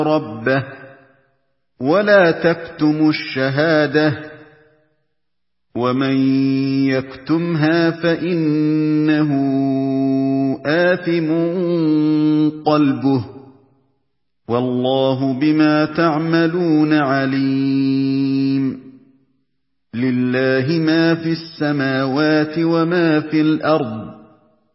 رَبَّهُ وَلَا تَكْتُمُوا الشَّهَادَةَ وَمَن يَكْتُمْهَا فَإِنَّهُ آثِمٌ قَلْبُهُ وَاللَّهُ بِمَا تَعْمَلُونَ عَلِيمٌ لِلَّهِ مَا فِي السَّمَاوَاتِ وَمَا فِي الْأَرْضِ